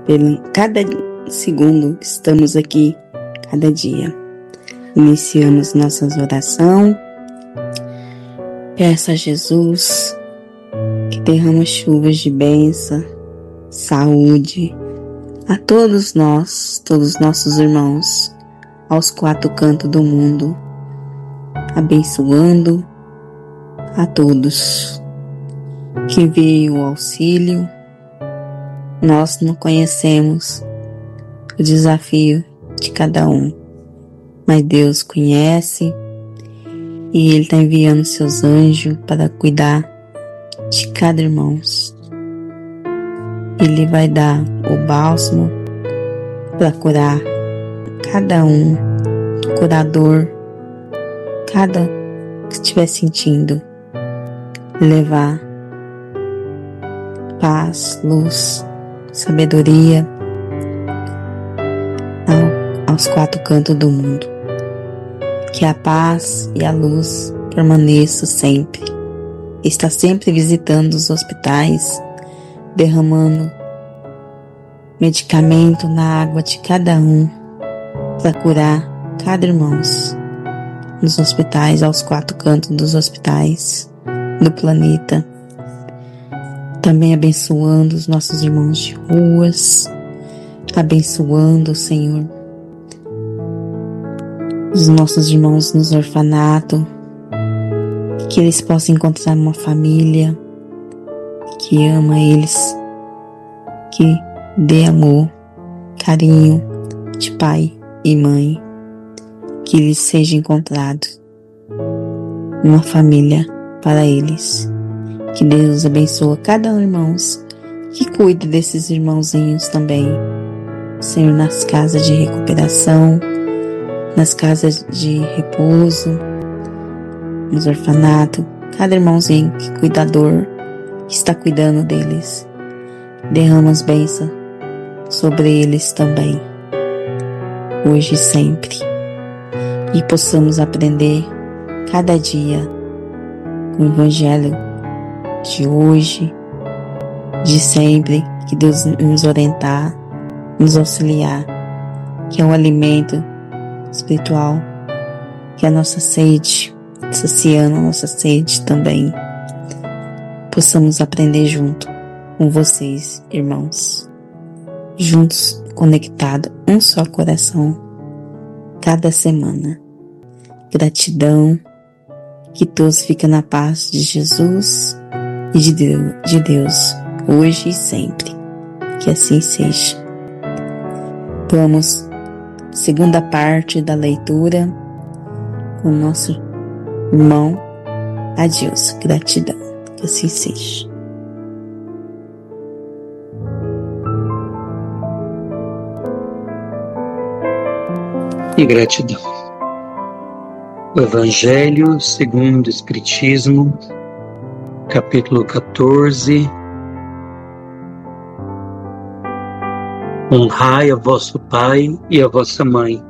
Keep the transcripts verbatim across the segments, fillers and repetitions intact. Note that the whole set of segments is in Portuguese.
pelo cada segundo que estamos aqui, cada dia. Iniciamos nossas orações. Peço a Jesus que derrama chuvas de bênção, saúde a todos nós, todos os nossos irmãos, aos quatro cantos do mundo, abençoando a todos. Que veio o auxílio. Nós não conhecemos o desafio de cada um, mas Deus conhece e Ele está enviando seus anjos para cuidar de cada irmão. Ele vai dar o bálsamo para curar cada um, curador, cada que estiver sentindo, levar paz, luz, sabedoria ao, aos quatro cantos do mundo. Que a paz e a luz permaneçam sempre. Está sempre visitando os hospitais, derramando medicamento na água de cada um para curar cada irmão nos hospitais, aos quatro cantos dos hospitais do planeta. Também abençoando os nossos irmãos de ruas, abençoando, Senhor, os nossos irmãos nos orfanatos, que eles possam encontrar uma família que ama eles, que dê amor, carinho de pai e mãe, que eles sejam encontrados uma família para eles. Que Deus abençoe cada um, irmãos, que cuide desses irmãozinhos também, Senhor, nas casas de recuperação, nas casas de repouso, nos orfanatos, cada irmãozinho que cuidador, que está cuidando deles, derrama as bênçãos sobre eles também, hoje e sempre, e possamos aprender cada dia com o Evangelho de hoje, de sempre, que Deus nos orientar, nos auxiliar, que é um alimento espiritual, que é a nossa sede, saciando a nossa sede também, possamos aprender junto com vocês, irmãos, juntos, conectados, um só coração, cada semana. Gratidão, que todos fiquem na paz de Jesus e de Deus, de Deus, hoje e sempre. Que assim seja. Vamos, segunda parte da leitura, com o nosso irmão Adilson. Gratidão. Que assim seja. E gratidão. O Evangelho segundo o Espiritismo, capítulo quatorze. Honrai a vosso pai e a vossa mãe.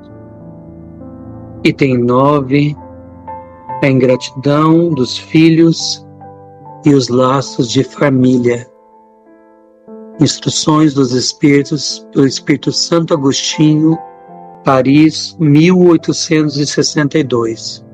Item nove. A ingratidão dos filhos e os laços de família. Instruções dos Espíritos pelo Espírito Santo Agostinho, Paris, mil oitocentos e sessenta e dois.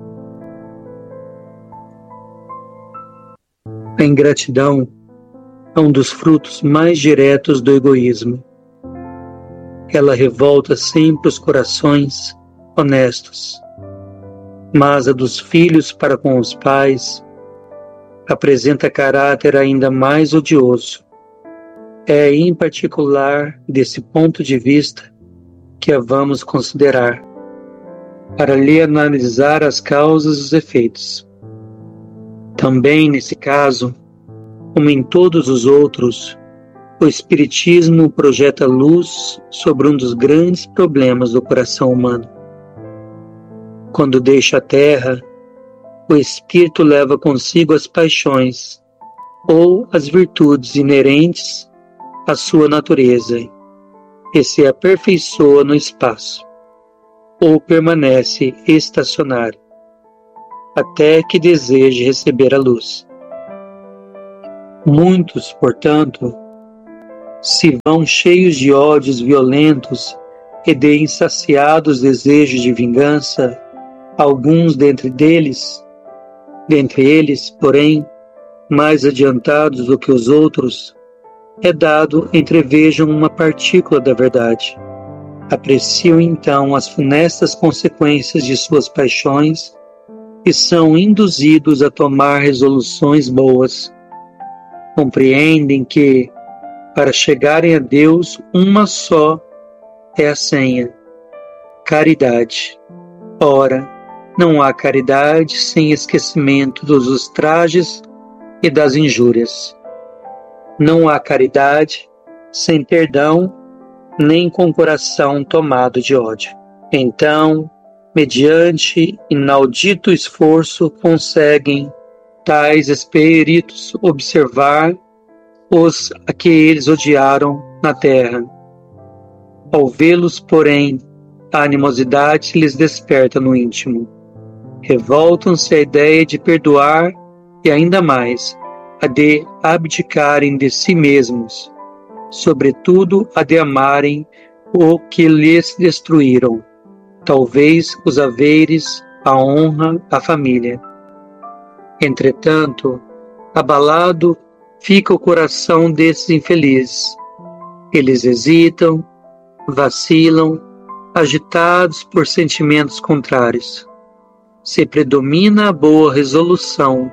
A ingratidão é um dos frutos mais diretos do egoísmo. Ela revolta sempre os corações honestos, mas a dos filhos para com os pais apresenta caráter ainda mais odioso. É em particular desse ponto de vista que a vamos considerar, para lhe analisar as causas e os efeitos. Também nesse caso, como em todos os outros, o Espiritismo projeta luz sobre um dos grandes problemas do coração humano. Quando deixa a terra, o Espírito leva consigo as paixões ou as virtudes inerentes à sua natureza e se aperfeiçoa no espaço, ou permanece estacionário, até que deseje receber a luz. Muitos, portanto, Se vão cheios de ódios violentos e de insaciados desejos de vingança, alguns dentre deles, dentre eles, porém, mais adiantados do que os outros, é dado entrevejam uma partícula da verdade. Apreciam então as funestas consequências de suas paixões e são induzidos a tomar resoluções boas. Compreendem que, para chegarem a Deus, uma só é a senha: caridade. Ora, não há caridade sem esquecimento dos ultrajes e das injúrias. Não há caridade sem perdão, nem com coração tomado de ódio. Então, mediante inaudito esforço, conseguem tais espíritos observar os a que eles odiaram na terra. Ao vê-los, porém, a animosidade lhes desperta no íntimo. Revoltam-se à ideia de perdoar e ainda mais, a de abdicarem de si mesmos, sobretudo a de amarem o que lhes destruíram, talvez os haveres, a honra, a família. Entretanto, abalado fica o coração desses infelizes. Eles hesitam, vacilam, agitados por sentimentos contrários. Se predomina a boa resolução.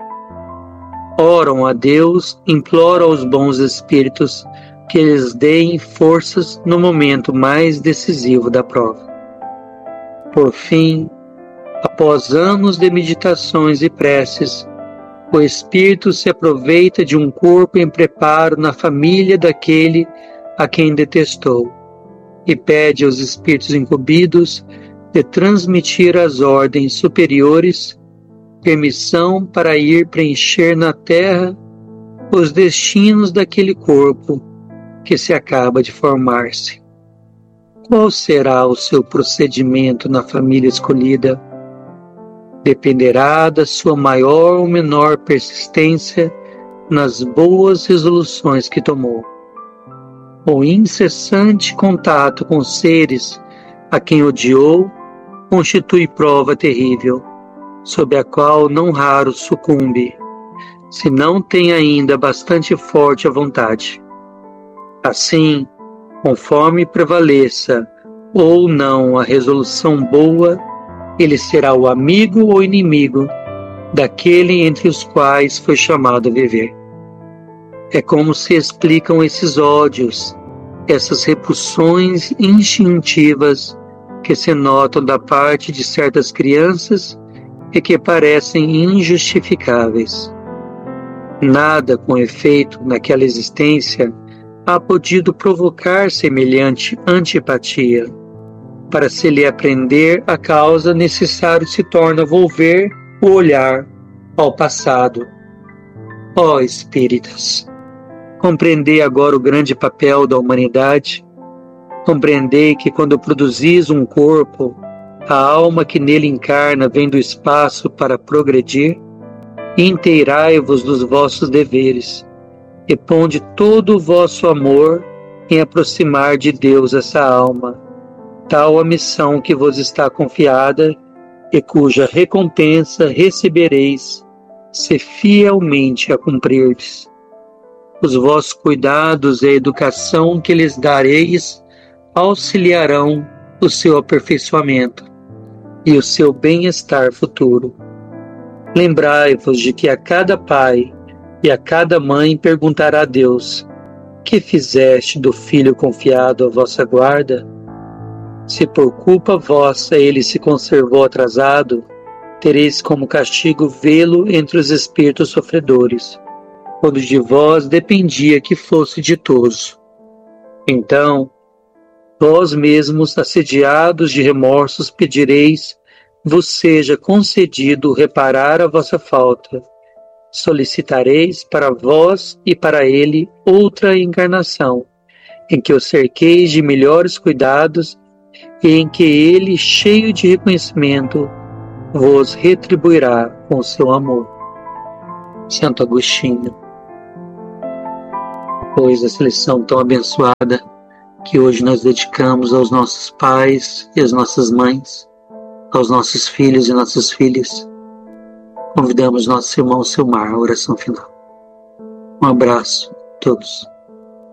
Oram a Deus, imploram aos bons espíritos que lhes deem forças no momento mais decisivo da prova. Por fim, após anos de meditações e preces, o espírito se aproveita de um corpo em preparo na família daquele a quem detestou e pede aos espíritos incumbidos de transmitir às ordens superiores permissão para ir preencher na terra os destinos daquele corpo que se acaba de formar-se. Qual será o seu procedimento na família escolhida? Dependerá da sua maior ou menor persistência nas boas resoluções que tomou. O incessante contato com seres a quem odiou constitui prova terrível, sob a qual não raro sucumbe, se não tem ainda bastante forte a vontade. Assim, conforme prevaleça ou não a resolução boa, ele será o amigo ou inimigo daquele entre os quais foi chamado a viver. É como se explicam esses ódios, essas repulsões instintivas que se notam da parte de certas crianças e que parecem injustificáveis. Nada, com efeito, naquela existência há podido provocar semelhante antipatia. Para se lhe aprender a causa, necessário se torna volver o olhar ao passado. Ó espíritas, compreendei agora o grande papel da humanidade. Compreendei que quando produzis um corpo, a alma que nele encarna vem do espaço para progredir. Inteirai-vos dos vossos deveres e ponde todo o vosso amor em aproximar de Deus essa alma, tal a missão que vos está confiada e cuja recompensa recebereis se fielmente a cumprirdes. Os vossos cuidados e a educação que lhes dareis auxiliarão o seu aperfeiçoamento e o seu bem-estar futuro. Lembrai-vos de que a cada pai e a cada mãe perguntará a Deus: que fizeste do filho confiado à vossa guarda? Se por culpa vossa ele se conservou atrasado, tereis como castigo vê-lo entre os espíritos sofredores, quando de vós dependia que fosse ditoso. Então, vós mesmos, assediados de remorsos, pedireis vos seja concedido reparar a vossa falta. Solicitareis para vós e para ele outra encarnação, em que o cerqueis de melhores cuidados e em que ele, cheio de reconhecimento, vos retribuirá com seu amor. Santo Agostinho. depois dessa lição tão abençoada que hoje nós dedicamos aos nossos pais e às nossas mães, aos nossos filhos e nossas filhas, convidamos nosso irmão Silmar à oração final. Um abraço a todos.